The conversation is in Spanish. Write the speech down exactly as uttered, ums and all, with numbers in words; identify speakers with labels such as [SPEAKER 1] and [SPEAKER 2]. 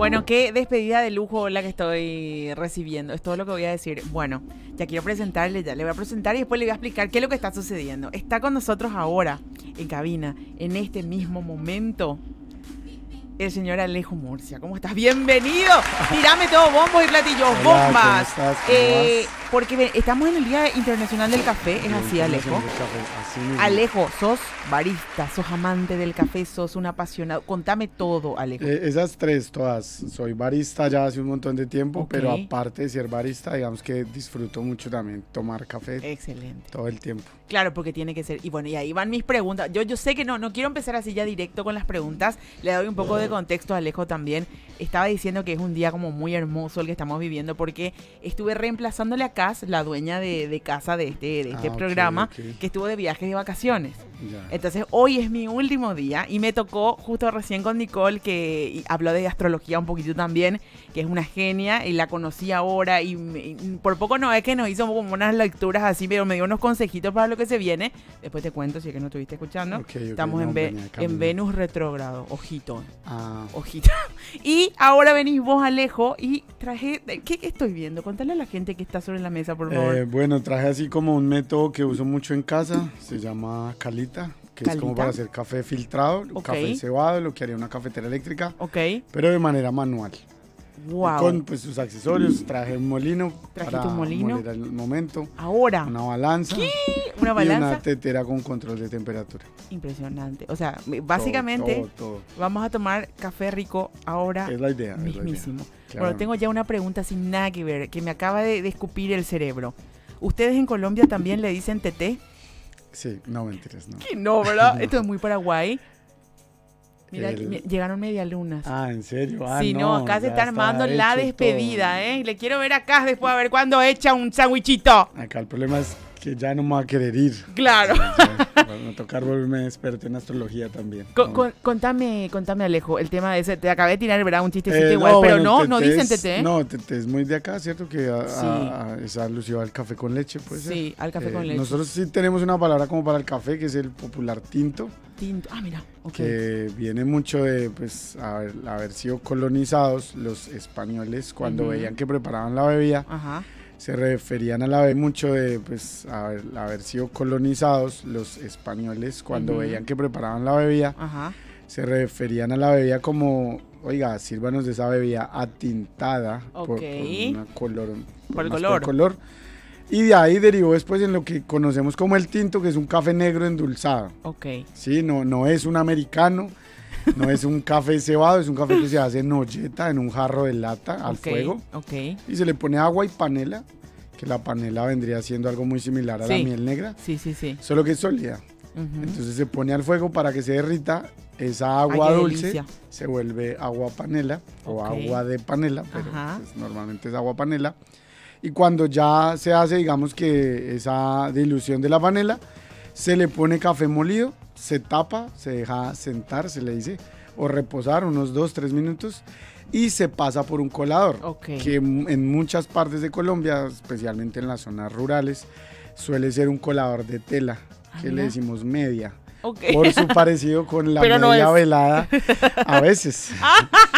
[SPEAKER 1] Bueno, qué despedida de lujo la que estoy recibiendo. Es todo lo que voy a decir. Bueno, ya quiero presentarle, ya le voy a presentar y después le voy a explicar qué es lo que está sucediendo. Está con nosotros ahora, en cabina, en este mismo momento, el señor Alejo Murcia. ¿Cómo estás? ¡Bienvenido! Tirame todo, bombos y platillos,
[SPEAKER 2] Hola,
[SPEAKER 1] bombas.
[SPEAKER 2] ¿cómo estás? ¿Cómo
[SPEAKER 1] eh,
[SPEAKER 2] vas?
[SPEAKER 1] porque ve, estamos en el Día Internacional del Café, ¿es así, Alejo?
[SPEAKER 2] Así mismo.
[SPEAKER 1] Alejo, sos barista, sos amante del café, sos un apasionado. Contame todo, Alejo.
[SPEAKER 2] Eh, esas tres, todas. Soy barista ya hace un montón de tiempo,
[SPEAKER 1] Ok.
[SPEAKER 2] pero aparte de ser barista, digamos que disfruto mucho también tomar café
[SPEAKER 1] Excelente.
[SPEAKER 2] todo el tiempo.
[SPEAKER 1] Claro, porque tiene que ser. Y bueno, y ahí van mis preguntas. Yo, yo sé que no, no quiero empezar así ya directo con las preguntas. Le doy un poco de contexto a Alejo también. Estaba diciendo que es un día como muy hermoso el que estamos viviendo porque estuve reemplazándole a Cas, la dueña de, de casa de este, de este
[SPEAKER 2] Ah, ok,
[SPEAKER 1] programa,
[SPEAKER 2] ok.
[SPEAKER 1] que estuvo de viajes de vacaciones.
[SPEAKER 2] Ya.
[SPEAKER 1] Entonces hoy es mi último día y me tocó justo recién con Nicole, que y habló de astrología un poquito también, que es una genia y la conocí ahora y, me- y por poco no es que nos hizo como unas lecturas así, pero me dio unos consejitos para lo que se viene. Después te cuento si es que no estuviste escuchando.
[SPEAKER 2] Ok, ok,
[SPEAKER 1] Estamos
[SPEAKER 2] no,
[SPEAKER 1] en, Ve-
[SPEAKER 2] venía de camino.
[SPEAKER 1] en Venus retrógrado, ojito,
[SPEAKER 2] Ah,
[SPEAKER 1] ojito. Y ahora venís vos, Alejo, y traje, ¿qué, qué estoy viendo? Contale a la gente que está sobre la mesa, por favor.
[SPEAKER 2] eh, bueno, traje así como un método que uso mucho en casa, se llama calita, que es como
[SPEAKER 1] ¿Calita?
[SPEAKER 2] para hacer café filtrado,
[SPEAKER 1] Ok.
[SPEAKER 2] café cebado, lo que haría una cafetera eléctrica,
[SPEAKER 1] Ok,
[SPEAKER 2] pero de manera manual.
[SPEAKER 1] wow.
[SPEAKER 2] Con pues sus accesorios, traje un molino
[SPEAKER 1] ¿Trajiste
[SPEAKER 2] para
[SPEAKER 1] un molino?
[SPEAKER 2] moler al momento,
[SPEAKER 1] Ahora,
[SPEAKER 2] una balanza
[SPEAKER 1] una
[SPEAKER 2] y
[SPEAKER 1] balanza.
[SPEAKER 2] una tetera con control de temperatura.
[SPEAKER 1] Impresionante. O sea, básicamente
[SPEAKER 2] Todo, todo,
[SPEAKER 1] vamos a tomar café rico ahora
[SPEAKER 2] todo. Es la idea. es la idea.
[SPEAKER 1] mismísimo.
[SPEAKER 2] Claro.
[SPEAKER 1] Bueno, tengo ya una pregunta sin nada que ver, que me acaba de, de escupir el cerebro. ¿Ustedes en Colombia también le dicen teté?
[SPEAKER 2] Sí, no mentiras, no.
[SPEAKER 1] Que no, ¿verdad? Esto es muy Paraguay. Mira,
[SPEAKER 2] El-
[SPEAKER 1] me- llegaron medialunas.
[SPEAKER 2] Ah, ¿en serio? Ah,
[SPEAKER 1] Sí, no, acá se
[SPEAKER 2] ya
[SPEAKER 1] está armando la
[SPEAKER 2] hecho
[SPEAKER 1] despedida,
[SPEAKER 2] todo.
[SPEAKER 1] ¿eh? Le quiero ver acá después a ver cuándo echa un sándwichito.
[SPEAKER 2] Acá el problema es que ya no me va a querer ir.
[SPEAKER 1] Claro.
[SPEAKER 2] Ya, ya, va a tocar volverme experto en astrología también.
[SPEAKER 1] Con-
[SPEAKER 2] No.
[SPEAKER 1] con- contame, contame, Alejo, el tema de ese. Te acabé de tirar, ¿verdad? Un chistecito
[SPEAKER 2] Eh,
[SPEAKER 1] igual, pero
[SPEAKER 2] bueno,
[SPEAKER 1] no, no
[SPEAKER 2] teté
[SPEAKER 1] dicen
[SPEAKER 2] es-
[SPEAKER 1] teté.
[SPEAKER 2] No, teté es muy de acá, ¿cierto? Que a,
[SPEAKER 1] Sí.
[SPEAKER 2] a- a- es alusivo al café con leche, puede ser.
[SPEAKER 1] Sí, al café
[SPEAKER 2] Eh,
[SPEAKER 1] con leche.
[SPEAKER 2] Nosotros sí tenemos una palabra como para el café, que es el popular tinto,
[SPEAKER 1] Tinto. Ah, mira, ok.
[SPEAKER 2] que viene mucho de pues haber, haber sido colonizados los españoles cuando
[SPEAKER 1] Ujú.
[SPEAKER 2] veían que preparaban la bebida,
[SPEAKER 1] Ajá.
[SPEAKER 2] se referían a la bebida mucho de pues haber, haber sido colonizados los españoles cuando
[SPEAKER 1] Ujú.
[SPEAKER 2] veían que preparaban la bebida,
[SPEAKER 1] Ajá.
[SPEAKER 2] se referían a la bebida como, oiga, sírvanos de esa bebida atintada por, por
[SPEAKER 1] Ok.
[SPEAKER 2] una color,
[SPEAKER 1] Por el
[SPEAKER 2] más
[SPEAKER 1] color.
[SPEAKER 2] color. Y de ahí derivó después en lo que conocemos como el tinto, que es un café negro endulzado.
[SPEAKER 1] Ok.
[SPEAKER 2] Sí, no, no es un americano, no es un café cebado, es un café que se hace en olleta, en un jarro de lata, al
[SPEAKER 1] Ok,
[SPEAKER 2] fuego.
[SPEAKER 1] Ok.
[SPEAKER 2] Y se le pone agua y panela, que la panela vendría siendo algo muy similar a
[SPEAKER 1] Sí.
[SPEAKER 2] la miel negra,
[SPEAKER 1] Sí, sí, sí.
[SPEAKER 2] solo que es sólida.
[SPEAKER 1] Ujú.
[SPEAKER 2] Entonces se pone al fuego para que se derrita, esa agua
[SPEAKER 1] Ay, qué
[SPEAKER 2] dulce
[SPEAKER 1] delicia.
[SPEAKER 2] se vuelve agua panela o
[SPEAKER 1] Ok.
[SPEAKER 2] agua de panela, pero
[SPEAKER 1] Ajá.
[SPEAKER 2] pues, normalmente es agua panela. Y cuando ya se hace, digamos que esa dilución de la panela, se le pone café molido, se tapa, se deja sentar, se le dice, o reposar unos dos, tres minutos y se pasa por un colador,
[SPEAKER 1] Ok.
[SPEAKER 2] que en en muchas partes de Colombia, especialmente en las zonas rurales, suele ser un colador de tela,
[SPEAKER 1] Ah,
[SPEAKER 2] que le
[SPEAKER 1] mira.
[SPEAKER 2] decimos media,
[SPEAKER 1] Ok.
[SPEAKER 2] por su parecido con la
[SPEAKER 1] Pero no
[SPEAKER 2] media
[SPEAKER 1] es.
[SPEAKER 2] velada a veces.